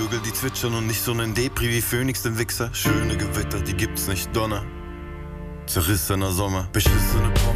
Vögel, die zwitschern und nicht so nen Depri wie Phönix, den Wichser. Schöne Gewitter, die gibt's nicht, Donner. Zerrissener Sommer, beschissene Pommes.